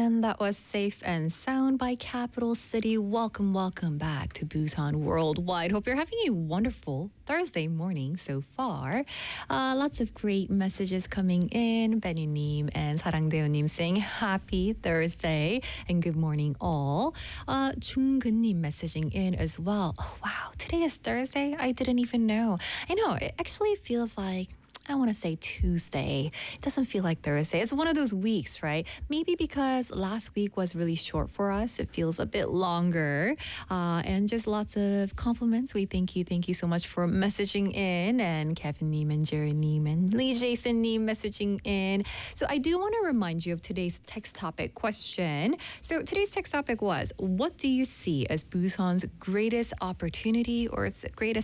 And that was Safe and Sound by Capital City. Welcome, welcome back to Busan Worldwide. Hope you're having a wonderful Thursday morning so far. Lots of great messages coming in. Benny님 and 사랑대우님 saying happy Thursday and good morning all. 중근님 messaging in as well. Oh, wow, today is Thursday? I didn't even know. I know, it actually feels like I want to say Tuesday. It doesn't feel like Thursday. It's one of those weeks, right? Maybe because last week was really short for us. It feels a bit longer. And just lots of compliments. We thank you so much for messaging in. And Kevin Neem and Jerry Neem and Lee Jason Neem messaging in. So I do want to remind you of today's text topic question. So today's text topic was, what do you see as Busan's greatest opportunity or its greatest